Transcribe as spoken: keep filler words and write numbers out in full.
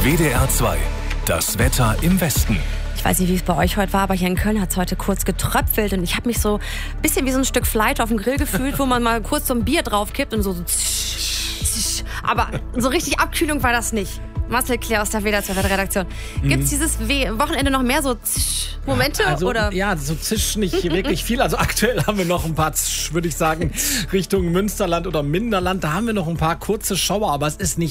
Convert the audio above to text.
W D R zwei. Das Wetter im Westen. Ich weiß nicht, wie es bei euch heute war, aber hier in Köln hat es heute kurz getröpfelt und ich habe mich so ein bisschen wie so ein Stück Fleisch auf dem Grill gefühlt, wo man mal kurz so ein Bier draufkippt und so, so zisch, zisch. Aber so richtig Abkühlung war das nicht. Marcel Claire aus der W D R zwei Redaktion. Gibt es dieses We- Wochenende noch mehr so Zisch-Momente? Also, oder? ja, so Zisch nicht wirklich viel. Also aktuell haben wir noch ein paar Zisch, würde ich sagen, Richtung Münsterland oder Minderland. Da haben wir noch ein paar kurze Schauer, aber es ist nicht